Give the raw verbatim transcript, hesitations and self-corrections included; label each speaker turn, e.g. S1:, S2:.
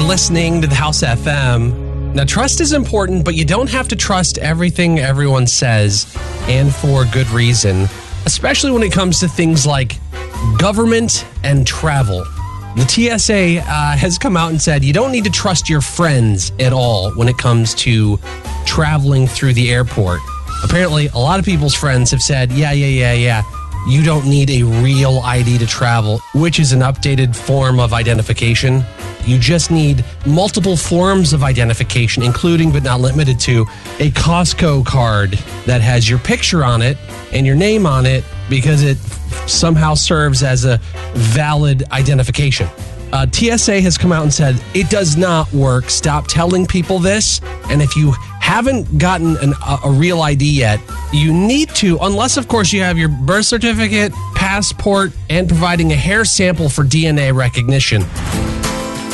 S1: listening to the House F M. Now, trust is important, but you don't have to trust everything everyone says, and for good reason, especially when it comes to things like government and travel. The T S A uh, has come out and said you don't need to trust your friends at all when it comes to traveling through the airport. Apparently, a lot of people's friends have said, yeah, yeah, yeah, yeah, you don't need a real I D to travel, which is an updated form of identification. You just need multiple forms of identification, including but not limited to a Costco card that has your picture on it and your name on it because it somehow serves as a valid identification. Uh, T S A has come out and said it does not work. Stop telling people this. And if you haven't gotten an, a, a real I D yet, you need to, unless, of course, you have your birth certificate, passport, and providing a hair sample for D N A recognition.